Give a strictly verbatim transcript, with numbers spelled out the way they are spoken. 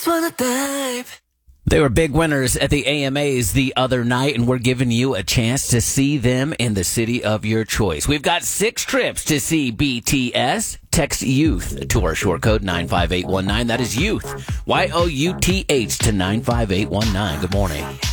They were big winners at the A M As the other night, and we're giving you a chance to see them in the city of your choice. We've got six trips to see B T S. Text YOUTH to our short code nine five eight one nine. That is YOUTH, Y O U T H, to nine five eight one nine. Good morning.